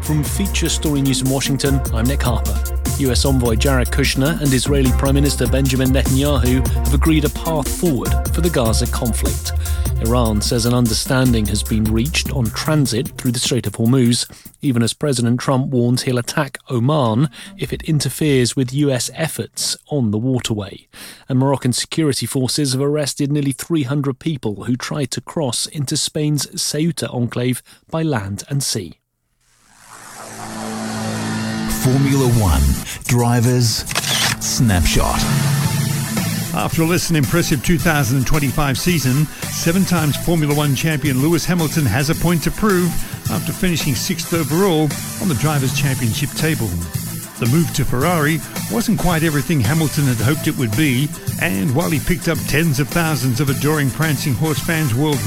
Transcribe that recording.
From Feature Story News in Washington, I'm Nick Harper. US envoy Jared Kushner and Israeli Prime Minister Benjamin Netanyahu have agreed a path forward for the Gaza conflict. Iran says an understanding has been reached on transit through the Strait of Hormuz, even as President Trump warns he'll attack Oman if it interferes with US efforts on the waterway. And Moroccan security forces have arrested nearly 300 people who tried to cross into Spain's Ceuta enclave by land and sea. Formula One Drivers Snapshot. After a less than impressive 2025 season, 7-time Formula One champion Lewis Hamilton has a point to prove after finishing 6th overall on the Drivers' Championship table. The move to Ferrari wasn't quite everything Hamilton had hoped it would be, and while he picked up tens of thousands of adoring prancing horse fans worldwide,